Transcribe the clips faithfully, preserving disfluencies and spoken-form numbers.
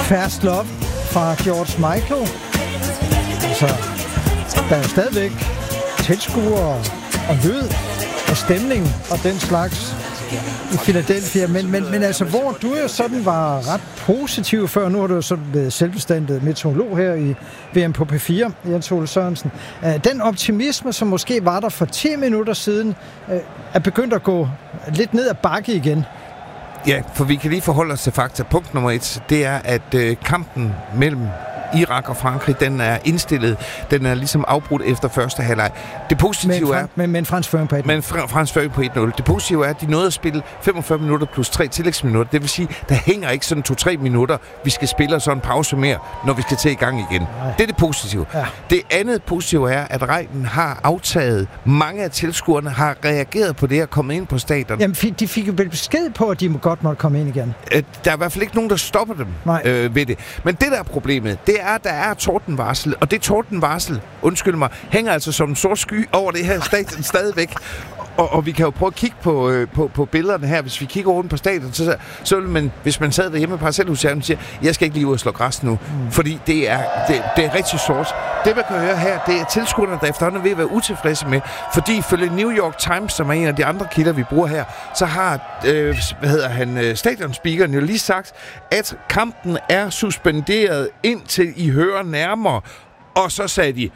Fast Love fra George Michael. Altså, der er stadigvæk tilskuere og lyd og stemning og den slags i Philadelphia, men, men, men altså, hvor du jo sådan var ret positiv før, nu har du jo sådan været selvbestændet meteorolog her i V M på P fire, Jens Ole Sørensen. Den optimisme, som måske var der for ti minutter siden, er begyndt at gå lidt ned ad bakke igen. Ja, for vi kan lige forholde os til fakta. Punkt nummer et, det er, at øh, kampen mellem Irak og Frankrig, den er indstillet. Den er ligesom afbrudt efter første halvleg. Det positive men, er... Men, men Frans føring på et nul. Men Frans føring på et nul. Det positive er, at de nåede at spille femogfyrre minutter plus tre tillægsminutter. Det vil sige, der hænger ikke sådan to-tre minutter, vi skal spille sådan en pause mere, når vi skal til i gang igen. Nej. Det er det positive. Ja. Det andet positive er, at regnen har aftaget. Mange af tilskuerne har reageret på det og kommet ind på stadion. Jamen, de fik jo besked på, at de må godt måtte komme ind igen. Der er i hvert fald ikke nogen, der stopper dem øh, ved det. Men det, der er problemet, det er, at der er tordenvarsel, og det tordenvarsel, undskyld mig, hænger altså som en sort sky over det her stadion stadigvæk. Og, og vi kan jo prøve at kigge på, øh, på, på billederne her. Hvis vi kigger rundt på stadion, så, så vil man, hvis man sad derhjemme på parcelhuset, og siger, jeg skal ikke lige ud og slå græs nu, mm. fordi det er, det, det er rigtig sort. Det, man kan høre her, det er tilskuerne, der efterhånden er ved at være utilfredse med, fordi ifølge New York Times, som er en af de andre kilder, vi bruger her, så har, øh, hvad hedder han, stadionspeakeren jo lige sagt, at kampen er suspenderet indtil I hører nærmere. Og så sagde de,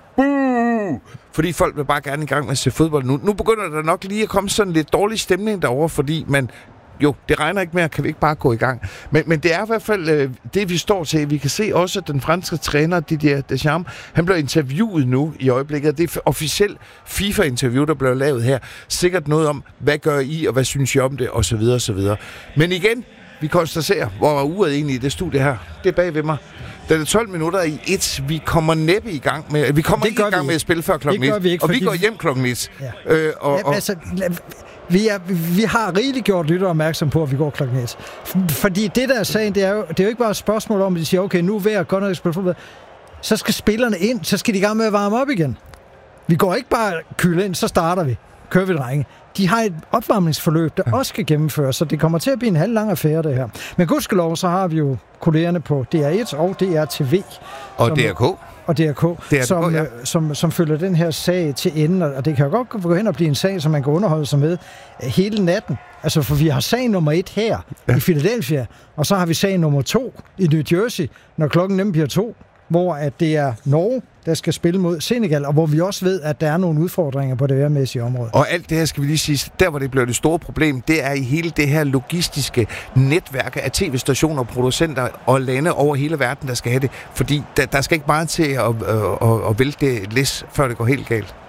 buh! Fordi folk vil bare gerne i gang med at se fodbold nu. Nu begynder der nok lige at komme sådan lidt dårlig stemning derovre, fordi man... Jo, det regner ikke mere, kan vi ikke bare gå i gang. Men, men det er i hvert fald øh, det, vi står til. Vi kan se også, at den franske træner, Didier Deschamps, han bliver interviewet nu i øjeblikket. Det er officielt FIFA-interview, der bliver lavet her. Sikkert noget om, hvad gør I, og hvad synes I om det, og så videre, og så videre. Men igen, vi konstaterer, hvor er uret egentlig i det studie her. Det er bag ved mig. Det er tolv minutter i et. Vi kommer næppe i gang med... Vi kommer ikke i gang med at spille før klokken et. Vi og vi går hjem klokken et. Ja. Øh, og, ja, altså, vi, er, vi har rigeligt gjort lytter opmærksom på, at vi går klokken et. Fordi det der er sagen, det er jo, det er jo ikke bare et spørgsmål om, at de siger, okay, nu er ved at godt nok spille fodbold. Så skal spillerne ind, så skal de i gang med at varme op igen. Vi går ikke bare kylde ind, så starter vi. Kører vi, drenge. De har et opvarmningsforløb, der ja. også skal gennemføres, så det kommer til at blive en halv lang affære, det her. Men gudskelov, så har vi jo kollegerne på D R et og D R T V. Og D R K. Og D R K, D R K som, ja. som, som følger den her sag til enden, og det kan jo godt gå hen og blive en sag, som man kan underholde sig med hele natten. Altså, for vi har sag nummer et her ja. i Philadelphia, og så har vi sag nummer to i New Jersey, når klokken nemlig bliver to, hvor at det er Norge, der skal spille mod Senegal, og hvor vi også ved, at der er nogle udfordringer på det værmæssige område. Og alt det her skal vi lige sige, der hvor det bliver det store problem, det er i hele det her logistiske netværk af tv-stationer, producenter og lande over hele verden, der skal have det. Fordi der, der skal ikke meget til at, at, at, at vælte det læs, før det går helt galt.